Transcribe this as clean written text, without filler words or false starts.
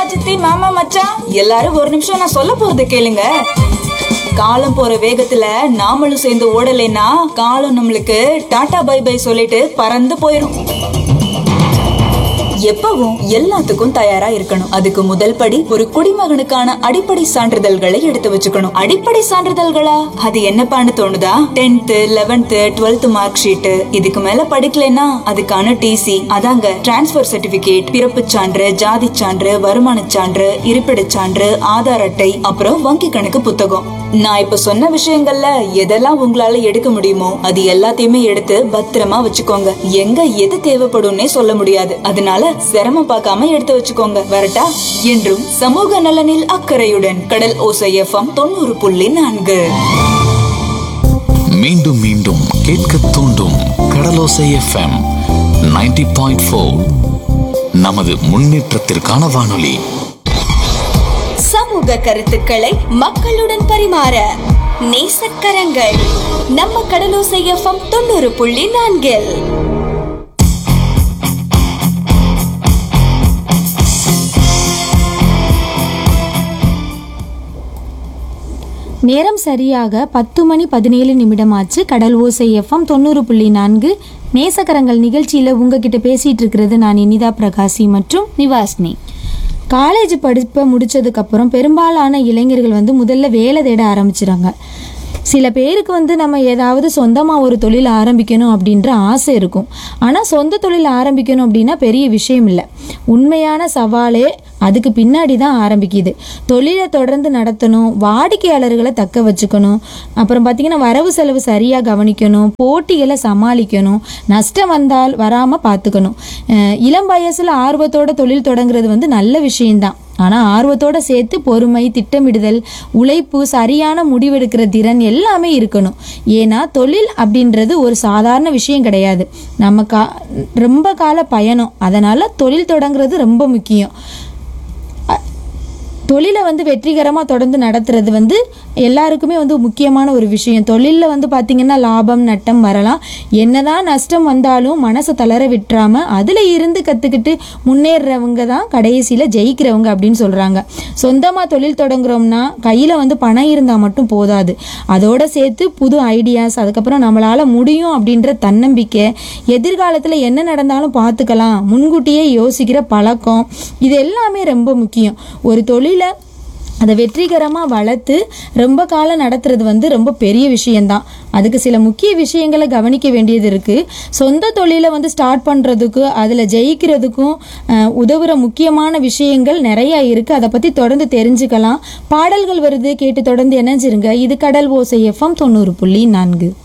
சித்தி, மாமா, மச்சான் எல்லாரும் ஒரு நிமிஷம் நான் சொல்ல போறதை கேளுங்க. காலம் போற வேகத்துல நாமளும் சேர்ந்து ஓடலைன்னா காலம் நம்மளுக்கு டாடா பை பை சொல்லிட்டு பறந்து போயிரும். எப்பவும் எல்லாத்துக்கும் தயாரா இருக்கணும். அதுக்கு முதல் படி ஒரு குடிமகனுக்கான அடிப்படை சான்றிதழ்களை எடுத்து வச்சுக்கணும். அடிப்படை சான்றிதழ்களா? அது என்னப்பான்னு தோணுதா? 10th 11th 12th mark sheet, இதுக்கு மேல படிக்கலைன்னா அதுக்கான டிசி, அதாங்க டிரான்ஸ்பர் சர்டிபிகேட், பிறப்பு சான்று, ஜாதி சான்று, வருமான சான்று, இருப்பிடச் சான்று, ஆதார் அட்டை, அப்புறம் வங்கி கணக்கு புத்தகம். நான் இப்ப சொன்ன விஷயங்கள்ல எதெல்லாம் உங்களால எடுக்க முடியுமோ அது எல்லாத்தையுமே எடுத்து பத்திரமா வச்சுக்கோங்க. எங்க எது தேவைப்படும்னே சொல்ல முடியாது, அதனால சிரமம் பார்க்காம எடுத்து வச்சுக்கோங்க. வரட்டா? என்றும் சமூக நலனில் அக்கறையுடன் கடல் ஓசை FM 90.4. மீண்டும் மீண்டும் கேட்க தூண்டும் கடலோசை FM 90.4. நமது முன்னேற்றத்திற்கான வானொலி. சமூக கருத்துக்களை மக்களுடன் பரிமாற நேசக்கரங்கள் நம்ம கடலோசை FM 90.4. நேரம் சரியாக 10:17 ஆச்சு. கடல் ஓசை FM 90.4 நேசக்கரங்கள் நிகழ்ச்சியில் உங்ககிட்ட பேசிட்டு இருக்கிறது நான் இனிதா பிரகாசி மற்றும் நிவாஸ்னி. காலேஜ் படிப்பை முடிச்சதுக்கப்புறம் பெரும்பாலான இளைஞர்கள் முதல்ல வேலை தேட ஆரம்பிச்சிடறாங்க. சில பேருக்கு நம்ம ஏதாவது சொந்தமாக ஒரு தொழில் ஆரம்பிக்கணும் அப்படின்ற ஆசை இருக்கும். ஆனால் சொந்த தொழில் ஆரம்பிக்கணும் அப்படின்னா பெரிய விஷயம் இல்லை. உண்மையான சவாலே அதுக்கு பின்னாடி தான் ஆரம்பிக்குது. தொழிலை தொடர்ந்து நடத்தணும், வாடிக்கையாளர்களை தக்க வச்சுக்கணும், அப்புறம் பார்த்திங்கன்னா வரவு செலவு சரியாக கவனிக்கணும், போட்டிகளை சமாளிக்கணும், நஷ்டம் வந்தால் வராமல் பார்த்துக்கணும். இளம் வயசில் ஆர்வத்தோட தொழில் தொடங்குறது நல்ல விஷயம்தான். ஆனால் ஆர்வத்தோடு சேர்த்து பொறுமை, திட்டமிடுதல், உழைப்பு, சரியான முடிவெடுக்கிற திறன் எல்லாமே இருக்கணும். ஏன்னா தொழில் அப்படின்றது ஒரு சாதாரண விஷயம் கிடையாது. நம்ம ரொம்ப கால பயணம். அதனால் தொழில் தொடங்குறது ரொம்ப முக்கியம். தொழிலை வெற்றிகரமாக தொடர்ந்து நடத்துறது எல்லாருக்குமே முக்கியமான ஒரு விஷயம். தொழிலில் பார்த்திங்கன்னா லாபம் நட்டம் வரலாம். என்னதான் நஷ்டம் வந்தாலும் மனசை தளர விட்டுறாமல் அதில் இருந்து கற்றுக்கிட்டு முன்னேறவங்க தான் கடைசியில் ஜெயிக்கிறவங்க அப்படின்னு சொல்கிறாங்க. சொந்தமாக தொழில் தொடங்குறோம்னா கையில் பணம் இருந்தால் மட்டும் போதாது. அதோடு சேர்த்து புது ஐடியாஸ், அதுக்கப்புறம் நம்மளால் முடியும் அப்படின்ற தன்னம்பிக்கை, எதிர்காலத்தில் என்ன நடந்தாலும் பார்த்துக்கலாம், முன்கூட்டியே யோசிக்கிற பழக்கம், இது எல்லாமே ரொம்ப முக்கியம். ஒரு தொழில் அதை வெற்றிகரமாக வளர்த்து ரொம்ப காலம் நடத்துறது ரொம்ப பெரிய விஷயந்தான். அதுக்கு சில முக்கிய விஷயங்களை கவனிக்க வேண்டியது இருக்குது. சொந்த தொழிலை ஸ்டார்ட் பண்ணுறதுக்கு, அதில் ஜெயிக்கிறதுக்கும் உதவுற முக்கியமான விஷயங்கள் நிறையா இருக்குது. அதை பற்றி தொடர்ந்து தெரிஞ்சுக்கலாம். பாடல்கள் வருது, கேட்டு தொடர்ந்து இணைஞ்சிருங்க. இது கடல் ஓசை FM 90.4.